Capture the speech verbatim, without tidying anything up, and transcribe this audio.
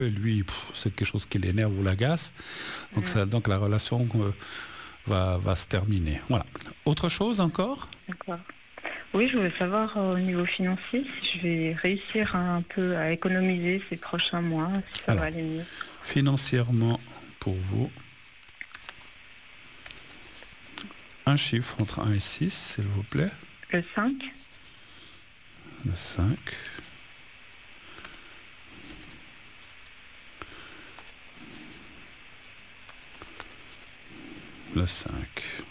et lui, pff, c'est quelque chose qui l'énerve ou l'agace. Donc, Mm. ça, donc la relation euh, va, va se terminer. Voilà. Autre chose encore? D'accord. Oui, je voulais savoir euh, au niveau financier si je vais réussir à, un peu à économiser ces prochains mois, si ça va Alors, aller mieux. financièrement, pour vous, un chiffre entre un et six, s'il vous plaît. Le cinq. Le cinq. Le cinq.